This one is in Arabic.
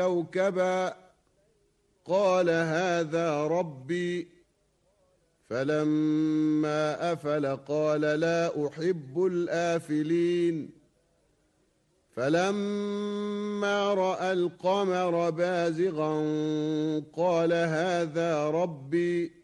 كوكبا قال هذا ربي فلما أفل قال لا أحب الآفلين فلما رأى القمر بازغا قال هذا ربي